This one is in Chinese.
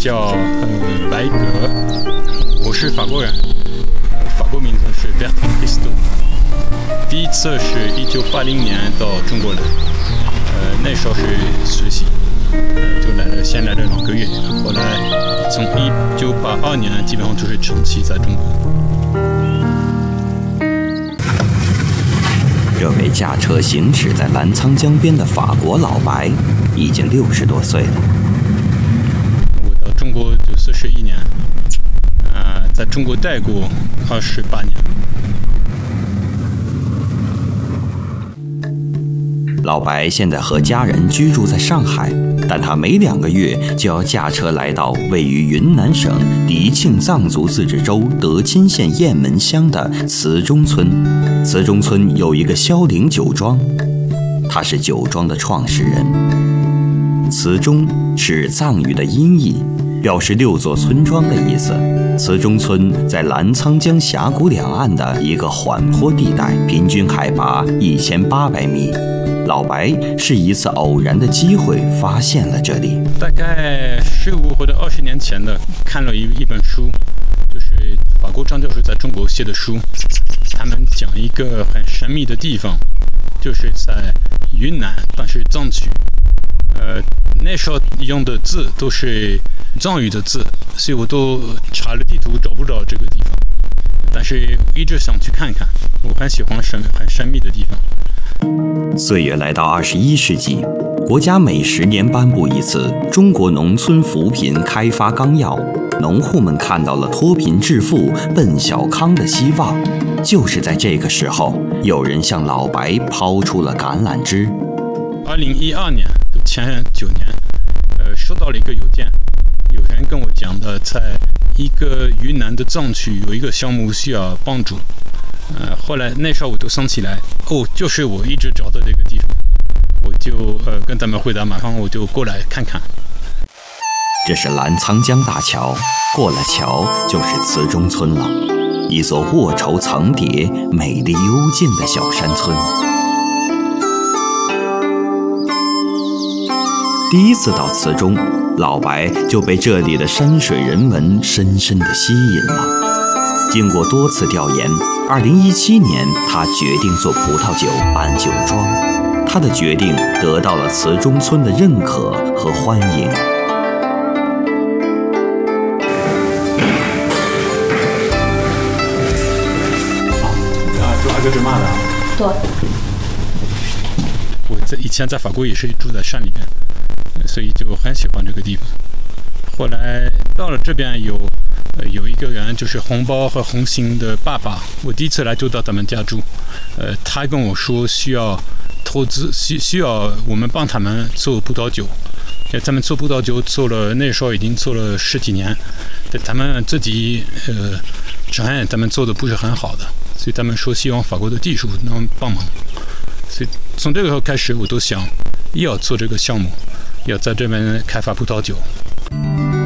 叫白格，我是法国人，法国名字是 Bertrand Christot。第一次是1980年到中国来，那时候是实习，就来了，先来了2个月，后来从1982年基本上就是长期在中国。 这位驾车行驶在澜沧江边的法国老白，已经60多岁了。 我到中国就41年，在中国待过28年。 老白现在和家人居住在上海，但他每2个月就要驾车来到位于云南省迪庆藏族自治州德钦县雁门乡的慈中村。慈中村有一个萧岭酒庄，他是酒庄的创始人。慈中是藏语的音译，表示6座村庄的意思。慈中村在澜沧江峡谷两岸的一个缓坡地带，平均海拔1800米。老白是一次偶然的机会发现了这里。 大概15或者20年前的，看了一本书，就是法国张教授在中国写的书，他们讲一个很神秘的地方，就是在云南，但是藏区。那时候用的字都是藏语的字，所以我都查了地图找不着这个地方，但是一直想去看看，我很喜欢很神秘的地方。 岁月来到21世纪，国家每10年颁布一次《中国农村扶贫开发纲要》，农户们看到了脱贫致富、奔小康的希望。就是在这个时候，有人向老白抛出了橄榄枝。 2012年，前9年，收到了一个邮件，有人跟我讲的，在一个云南的藏区有一个项目需要帮助。后来那时候我就想起来，就是我一直找的这个地方，我就跟他们回答，马上我就过来看看。 这是澜沧江大桥，过了桥就是慈中村了，一座卧绸层叠、美丽幽静的小山村。第一次到慈中，老白就被这里的山水人文深深地吸引了。经过多次调研，2017年他决定做葡萄酒办酒庄。他的决定得到了慈中村的认可和欢迎。 住阿格芝玛的。 对。 我以前在法国也是住在山里面，所以就很喜欢这个地方。后来到了这边有一个人，就是红包和红星的爸爸，我第一次来就到他们家住。他跟我说需要投资，需要我们帮他们做葡萄酒。他们做葡萄酒做了，那时候已经做了10几年，但他们自己承认他们做的不是很好的，所以他们说希望法国的技术能帮忙。所以从这个时候开始，我都想要做这个项目，要在这边开发葡萄酒。